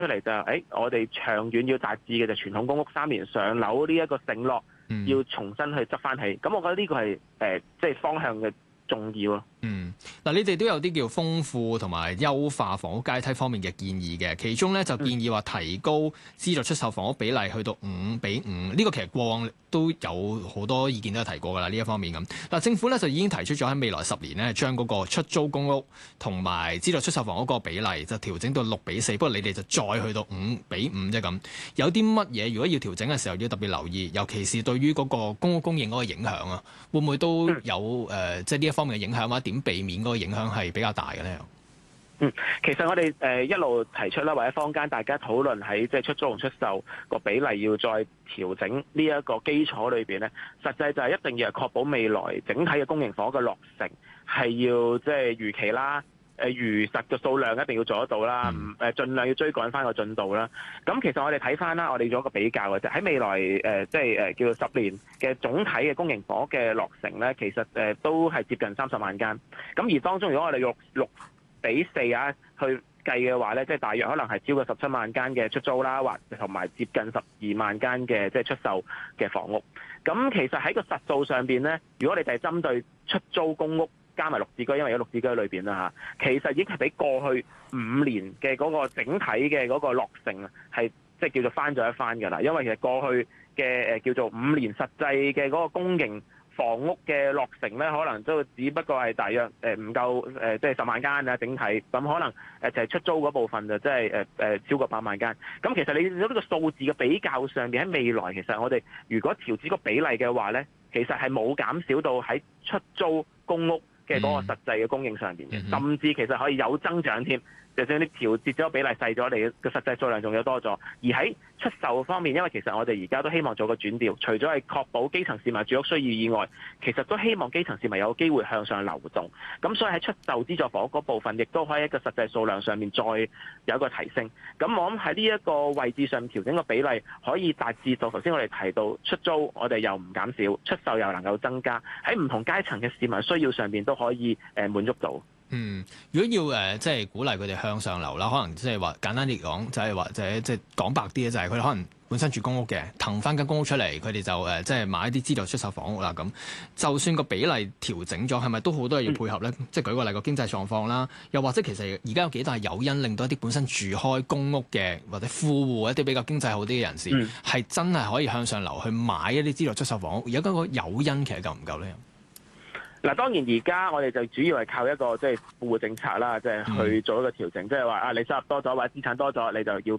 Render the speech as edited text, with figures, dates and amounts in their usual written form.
嚟就係，我哋長遠要達至嘅就傳統公屋3年上樓呢一個承諾，要重新去執翻起。咁我覺得呢個係即係方向嘅重要咯。 嗱，你哋都有啲叫豐富同埋優化房屋階梯方面嘅建議嘅，其中咧就建議話提高資助出售房屋比例去到5:5，呢個其實過往都有好多意見都有提過㗎啦，呢一方面咁。嗱，政府咧就已經提出咗喺未來10年咧，將嗰個出租公屋同埋資助出售房屋個比例就調整到6:4，不過你哋就再去到5:5啫咁。有啲乜嘢如果要調整嘅時候要特別留意，尤其是對於嗰個公屋供應嗰個影響啊，會唔會都有即係呢一方面嘅影響啊？點避免嗰個影響係比較大嘅咧？ 其實我哋一路提出啦，或者坊間大家討論喺即係出租同出售個比例要再調整呢一個基礎裏邊咧，實際就係一定要係確保未來整體嘅公營房屋嘅落成係要即係如期啦，如實嘅數量一定要做得到啦，盡量要追趕翻個進度啦。咁其實我哋睇翻啦，我哋做一個比較嘅啫，喺未來即係叫做10年嘅總體嘅公營房屋嘅落成咧，其實都係接近30萬間。咁而當中如果我哋用6:4啊去計嘅話咧，即係大約可能係超過17萬間嘅出租啦，或同埋接近12萬間嘅即係出售嘅房屋。咁其實喺個實數上邊咧，如果你就係針對出租公屋加埋綠置居，因為有綠置居裏邊啦嚇，其實已經係比過去5年嘅嗰個整體嘅嗰個落成啊，係即係叫做翻咗一番㗎啦。因為其實過去嘅叫做5年實際嘅嗰個公營房屋嘅落成咧，可能都只不過係大約唔夠即係10萬間啊，整體咁可能就係出租嗰部分就即係超過8萬間。咁其實你呢個數字嘅比較上邊，喺未來其實我哋如果調整個比例嘅話咧，其實係冇減少到喺出租公屋嘅嗰個實際嘅供應上邊嘅，甚至其實可以有增長添。就算你調節咗比例細咗，你嘅實際數量仲有多咗。而喺出售方面，因為其實我哋而家都希望做個轉調，除咗係確保基層市民住屋需要以外，其實都希望基層市民有機會向上流動。咁所以喺出售資助房屋嗰部分，亦都可以喺一個實際數量上面再有一個提升。咁我諗喺呢一個位置上調整個比例，可以達至到頭先我哋提到出租我哋又唔減少，出售又能夠增加，喺唔同階層嘅市民需要上面都可以滿足到。 如果要即係鼓勵佢哋向上流啦，可能即係話簡單啲講，就係或者即係講白啲咧，就係佢哋可能本身住公屋嘅，騰翻間公屋出嚟，佢哋就即係買一啲資助出售房屋啦。咁就算個比例調整咗，係咪都好多嘢要配合咧？即係舉個例，個經濟狀況啦，又或者其實而家有幾大誘因令到一啲本身住開公屋嘅或者富戶一啲比較經濟好啲嘅人士，係真係可以向上流去買一啲資助出售房屋。而家嗰個誘因其實夠唔夠咧？ 嗱，當然而家我哋就主要係靠一個即係富戶政策啦，即係去做一個調整，即係話啊，你收入多咗或者資產多咗，你就要